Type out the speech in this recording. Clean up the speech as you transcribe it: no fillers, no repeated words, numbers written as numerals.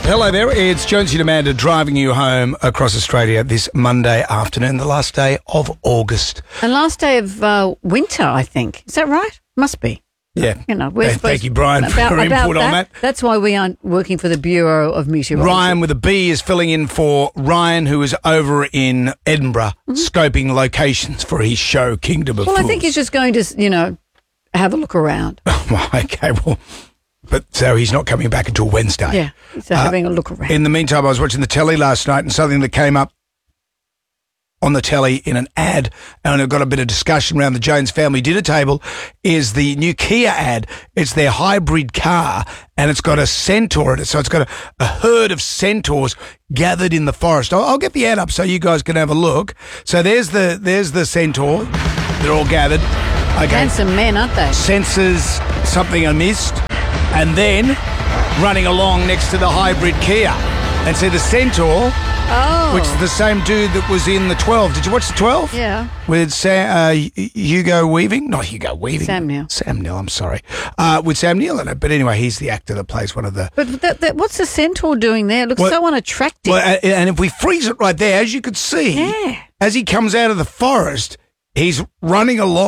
Hello there, it's Jonesy and Amanda driving you home across Australia this Monday afternoon, the last day of August. And last day of winter, I think. Is that right? Must be. Yeah. You know, we're Thank you, Brian, for your input on that. That's why we aren't working for the Bureau of Meteorology. Ryan with a B is filling in for Ryan, who is over in Edinburgh, scoping locations for his show, Kingdom of Fools. Well, I think he's just going to, have a look around. Okay, well, but so he's not coming back until Wednesday. Yeah, he's having a look around. In the meantime, I was watching the telly last night and something that came up on the telly in an ad, and it got a bit of discussion around the Jones family dinner table, is the new Kia ad. It's their hybrid car, and it's got a centaur in it. So it's got a herd of centaurs gathered in the forest. I'll get the ad up so you guys can have a look. So there's the centaur. They're all gathered. Okay. Handsome men, aren't they? Senses something amiss, and then running along next to the hybrid Kia. And see the centaur, which is the same dude that was in the 12. Did you watch the 12? Yeah. With Hugo Weaving? Not Hugo Weaving. Sam Neill. Sam Neill, I'm sorry. With Sam Neill in it. But anyway, he's the actor that plays one of the... But what's the centaur doing there? It looks so unattractive. Well, and if we freeze it right there, as you could see, as he comes out of the forest, he's running along.